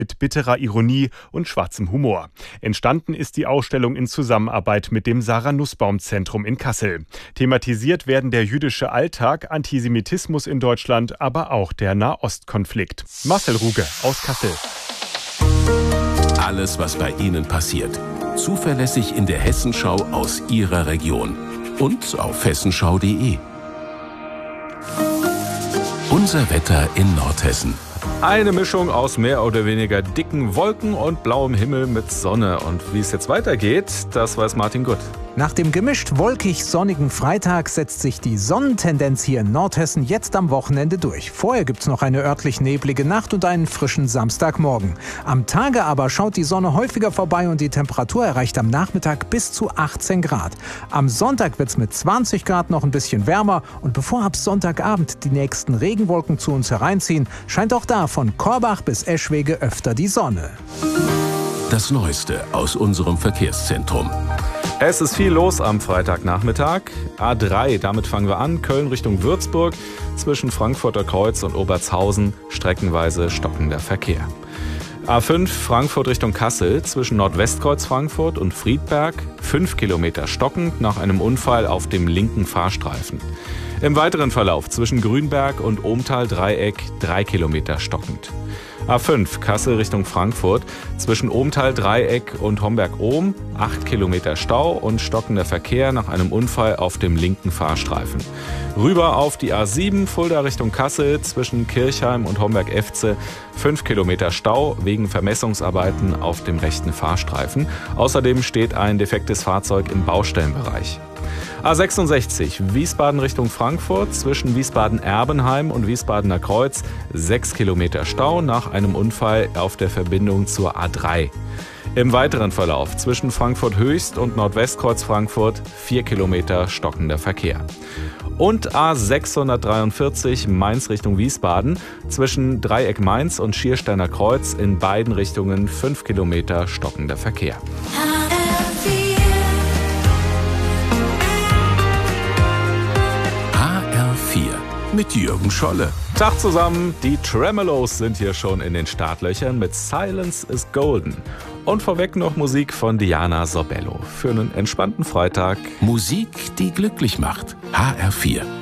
mit bitterer Ironie und schwarzem Humor. Entstanden ist die Ausstellung in Zusammenarbeit mit dem Sarah-Nussbaum-Zentrum in Kassel. Thematisiert werden der jüdische Alltag, Antisemitismus in Deutschland, aber auch der Nahostkonflikt. Marcel Ruge aus Kassel. Alles, was bei Ihnen passiert. Zuverlässig in der Hessenschau aus Ihrer Region. Und auf hessenschau.de. Unser Wetter in Nordhessen. Eine Mischung aus mehr oder weniger dicken Wolken und blauem Himmel mit Sonne. Und wie es jetzt weitergeht, das weiß Martin Gutt. Nach dem gemischt wolkig-sonnigen Freitag setzt sich die Sonnentendenz hier in Nordhessen jetzt am Wochenende durch. Vorher gibt's noch eine örtlich neblige Nacht und einen frischen Samstagmorgen. Am Tage aber schaut die Sonne häufiger vorbei und die Temperatur erreicht am Nachmittag bis zu 18 Grad. Am Sonntag wird's mit 20 Grad noch ein bisschen wärmer und bevor ab Sonntagabend die nächsten Regenwolken zu uns hereinziehen, scheint auch da von Korbach bis Eschwege öfter die Sonne. Das Neueste aus unserem Verkehrszentrum. Es ist viel los am Freitagnachmittag. A3, damit fangen wir an. Köln Richtung Würzburg. Zwischen Frankfurter Kreuz und Obertshausen streckenweise stockender Verkehr. A5 Frankfurt Richtung Kassel. Zwischen Nordwestkreuz Frankfurt und Friedberg 5 Kilometer stockend nach einem Unfall auf dem linken Fahrstreifen. Im weiteren Verlauf zwischen Grünberg und Ohmtal-Dreieck 3 Kilometer stockend. A5 Kassel Richtung Frankfurt. Zwischen Ohmtal-Dreieck und Homberg-Ohm 8 Kilometer Stau und stockender Verkehr nach einem Unfall auf dem linken Fahrstreifen. Rüber auf die A7 Fulda Richtung Kassel zwischen Kirchheim und Homberg-Efze 5 Kilometer Stau wegen Vermessungsarbeiten auf dem rechten Fahrstreifen. Außerdem steht ein defektes Fahrzeug im Baustellenbereich. A66 Wiesbaden Richtung Frankfurt zwischen Wiesbaden-Erbenheim und Wiesbadener Kreuz 6 Kilometer Stau nach einem Unfall auf der Verbindung zur A3. Im weiteren Verlauf zwischen Frankfurt Höchst und Nordwestkreuz Frankfurt 4 Kilometer stockender Verkehr. Und A643 Mainz Richtung Wiesbaden zwischen Dreieck Mainz und Schiersteiner Kreuz in beiden Richtungen 5 Kilometer stockender Verkehr. Mit Jürgen Scholle. Tag zusammen, die Tremeloes sind hier schon in den Startlöchern mit Silence is Golden. Und vorweg noch Musik von Diana Sorbello für einen entspannten Freitag. Musik, die glücklich macht. HR4.